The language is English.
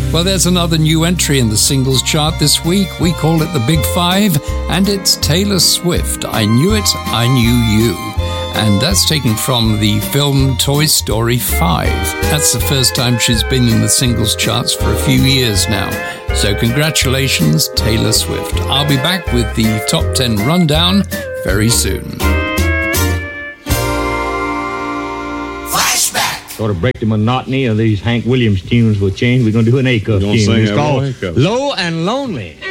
Well, there's another new entry in the singles chart this week. We call it the Big Five, and it's Taylor Swift. I Knew It, I Knew You. And that's taken from the film Toy Story 5. That's the first time she's been in the singles charts for a few years now. So congratulations, Taylor Swift. I'll be back with the top 10 rundown very soon. Flashback! Sort of break the monotony of these Hank Williams tunes with change. We're going to do an A-cup tune. It's called Low and Lonely.